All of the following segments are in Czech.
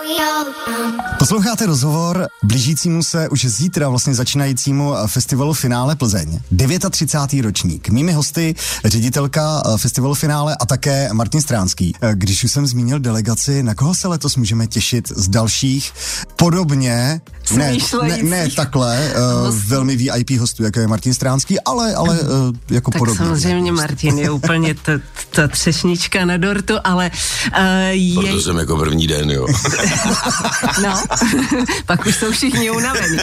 Posloucháte rozhovor blížícímu se už zítra vlastně začínajícímu festivalu Finále Plzeň. 39. ročník. Mými hosty ředitelka festivalu Finále a také Martin Stránský. Když už jsem zmínil delegaci, na koho se letos můžeme těšit z dalších podobně, ne takhle, velmi VIP hostů, jako je Martin Stránský, ale jako tak podobně. Tak samozřejmě Martin je úplně ta třešnička na dortu, ale Proto jsem jako první den, jo. No, pak už jsou všichni unavení.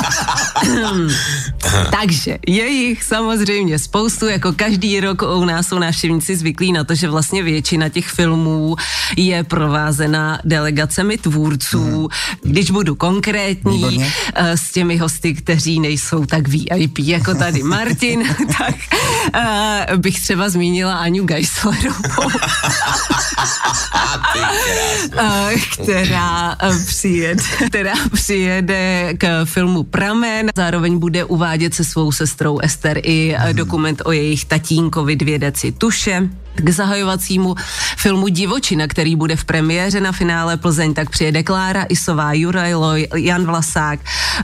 Takže je jich samozřejmě spoustu, jako každý rok u nás jsou návštěvníci zvyklí na to, že vlastně většina těch filmů je provázena delegacemi tvůrců. Když budu konkrétní s těmi hosty, kteří nejsou tak VIP jako tady Martin, tak bych třeba zmínila Aňu Geislerovou, která přijede k filmu Pramen. Zároveň bude uvádět se svou sestrou Ester i dokument o jejich tatínkovi Dvě deci tuše. K zahajovacímu filmu Divočina, který bude v premiéře na Finále Plzeň, tak přijede Klára Isová, Juraj Loj, Jan Vlasák.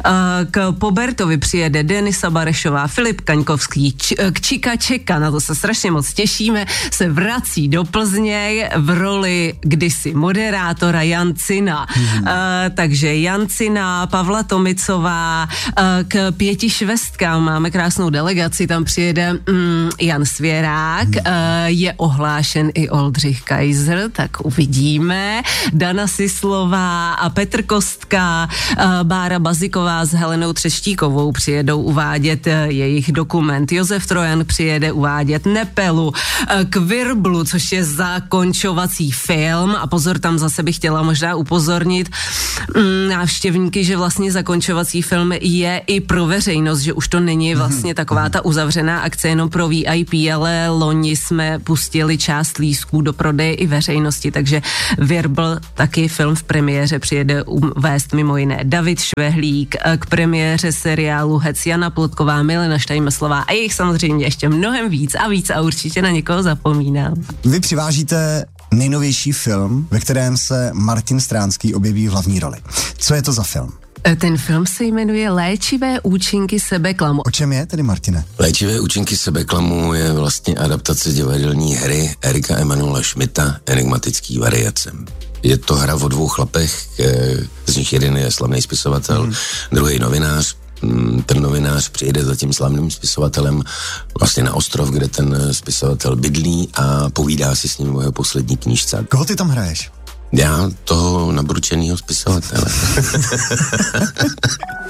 K Pobertovi přijede Denisa Barešová, Filip Kaňkovský, k Čika Čeka, na to se strašně moc těšíme, se vrací do Plzně v roli kdysi moderátora Jan Cina. Takže Jan Cina, Pavla Tomicová, k Pěti švestkám máme krásnou delegaci, tam přijede Jan Svěrák, je ohlášen i Oldřich Kaiser, tak uvidíme. Dana Sislová a Petr Kostka, Bára Baziková s Helenou Třeštíkovou přijedou uvádět jejich dokument. Josef Trojan přijede uvádět Nepelu, k Virblu, což je zakončovací film, a pozor, tam zase bych chtěla možná upozornit návštěvníky, že vlastně zakončovací film je i pro veřejnost, že už to není vlastně taková ta uzavřená akce jenom pro VIP, ale loni jsme pustili část lístků do prodeje i veřejnosti, takže Virbl, taky film v premiéře, přijede uvést mimo jiné David Švehlík, k premiéře seriálu Hec Jana Plotková, Milena Štajmeslová a jich samozřejmě ještě mnohem víc a určitě na někoho zapomínám. Vy přivážíte nejnovější film, ve kterém se Martin Stránský objeví v hlavní roli. Co je to za film? Ten film se jmenuje Léčivé účinky sebeklamu. O čem je tedy, Martine? Léčivé účinky sebeklamu je vlastně adaptace divadelní hry Erika Emanuela Schmidta Enigmatický variace. Je to hra o dvou chlapech, z nich jeden je slavný spisovatel, druhý novinář. Ten novinář přijede za tím slavným spisovatelem vlastně na ostrov, kde ten spisovatel bydlí a povídá si s ním o jeho poslední knížce. Koho ty tam hraješ? Já toho nabručenýho spisovatele.